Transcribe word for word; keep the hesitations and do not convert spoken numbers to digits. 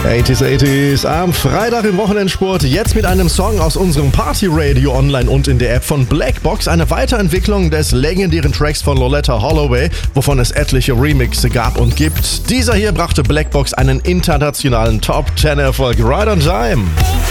achtziger achtziger am Freitag im Wochenendsport. Jetzt mit einem Song aus unserem Party-Radio online und in der App von Blackbox. Eine Weiterentwicklung des legendären Tracks von Loleatta Holloway, wovon es etliche Remixe gab und gibt. Dieser hier brachte Blackbox einen internationalen Top-zehn Erfolg. Right on Time.